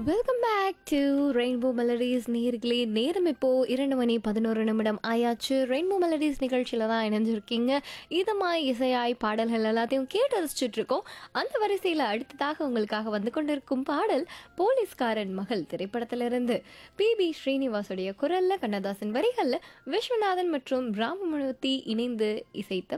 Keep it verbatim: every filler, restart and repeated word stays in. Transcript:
Welcome back to rainbow melodies நேர்களே. நேரம் இப்போ இரண்டு மணி பதினோரு நிமிடம் ஆயாச்சு. ரெயின்போ மெலடிஸ் நிகழ்ச்சியில் தான் இணைஞ்சிருக்கீங்க. இதமாய் இசையாய் பாடல்கள் எல்லாத்தையும் கேட்டு ரசிச்சுட்டு இருக்கோம். அந்த வரிசையில் அடுத்ததாக உங்களுக்காக வந்து கொண்டிருக்கும் பாடல் போலீஸ்காரன் மகள் திரைப்படத்திலிருந்து பி பி ஸ்ரீனிவாசுடைய குரல்ல, கண்ணதாசன் வரிகளில் விஸ்வநாதன் மற்றும் ராமமூர்த்தி இணைந்து இசைத்த